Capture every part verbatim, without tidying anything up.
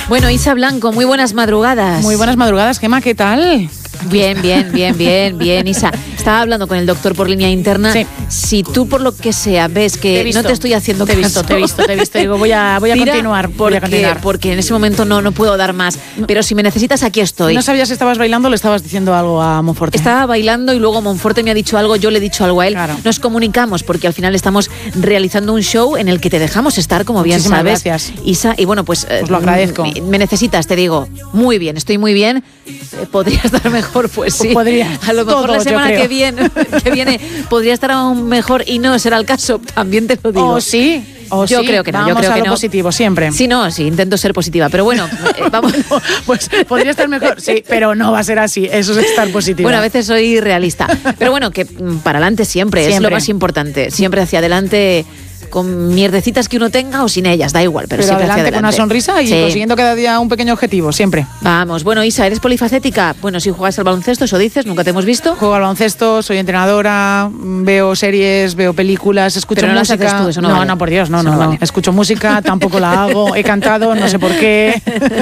Bueno, Isa Blanco, muy buenas madrugadas. Muy buenas madrugadas, Gemma, ¿qué tal? Bien, bien, bien, bien, bien, Isa. Estaba hablando con el doctor por línea interna. Sí. Si tú, por lo que sea, ves que Te no te estoy haciendo te he caso... visto, te he visto, te he visto. Digo, voy a, voy a Tira, continuar. Voy porque, a continuar. porque en ese momento no, no puedo dar más. Pero si me necesitas, aquí estoy. No sabías si estabas bailando o le estabas diciendo algo a Monforte. Estaba bailando y luego Monforte me ha dicho algo, yo le he dicho algo a él. Claro. Nos comunicamos porque al final estamos realizando un show en el que te dejamos estar, como bien Muchísimas sabes. Gracias. Isa, y bueno, pues... Os lo agradezco. Me, me necesitas, te digo. Muy bien, estoy muy bien. Eh, ¿Podría estar mejor? Pues sí. Podría. A lo mejor Todo, la semana yo creo. que viene, que viene podría estar aún mejor y no será el caso. También te lo digo. O sí, o Yo sí. creo que no, yo Vamos creo a que lo no. positivo, siempre. Sí, no, sí, intento ser positiva. Pero bueno, eh, vamos... Pues podría estar mejor, sí, pero no va a ser así. Eso es estar positivo. Bueno, a veces soy realista. Pero bueno, que mm, para adelante siempre, Siempre. es lo más importante. Siempre hacia adelante, con mierdecitas que uno tenga o sin ellas, da igual, pero, Pero siempre adelante, hacia con una adelante. sonrisa y Sí. consiguiendo cada día un pequeño objetivo, siempre. Vamos, bueno, Isa, ¿eres polifacética? Bueno, si juegas al baloncesto, eso dices, nunca te hemos visto. Juego al baloncesto, soy entrenadora, veo series, veo películas, escucho Pero no las música. haces tú, eso no no, vale. no, por Dios, no, Eso no, no no. vale. Escucho música, tampoco la hago. He cantado, no sé por qué.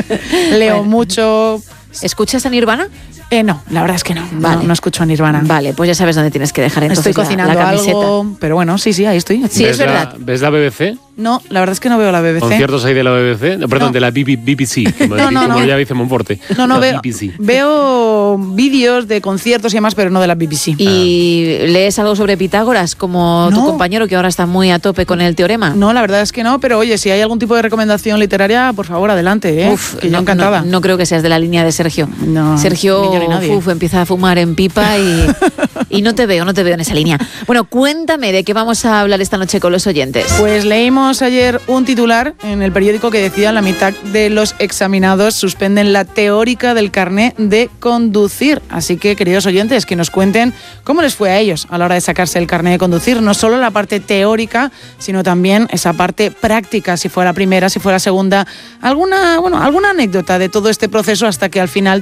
Leo Bueno. mucho. ¿Escuchas a Nirvana? Eh, no, la verdad es que no. Vale. No, no escucho a Nirvana. Vale, pues ya sabes dónde tienes que dejar entonces Estoy la- cocinando la, camiseta. algo, pero bueno, sí, sí, ahí estoy. Sí, ¿Ves es verdad. La, ¿Ves la B B C? No, la verdad es que no veo la B B C. ¿Conciertos ahí de la B B C? No, perdón, No. de la B B C, como, No, no, como no. ya dice Monforte. No, no, La veo, B B C. veo vídeos de conciertos y demás, pero no de la B B C. ¿Y lees algo sobre Pitágoras, como tu No. compañero que ahora está muy a tope con el teorema? No, la verdad es que no, pero oye, si hay algún tipo de recomendación literaria, por favor, adelante, ¿eh? Uf, que yo no, encantada. No, no creo que seas de la línea de Sergio. No, Sergio ni yo ni nadie. uf, empieza a fumar en pipa y, y no te veo, no te veo en esa línea. Bueno, cuéntame de qué vamos a hablar esta noche con los oyentes. Pues leímos ayer un titular en el periódico que decía: la mitad de los examinados suspenden la teórica del carné de conducir. Así que, queridos oyentes, que nos cuenten cómo les fue a ellos a la hora de sacarse el carné de conducir. No solo la parte teórica, sino también esa parte práctica, si fue la primera, si fue la segunda. Alguna, bueno, alguna anécdota de todo este proceso hasta que al final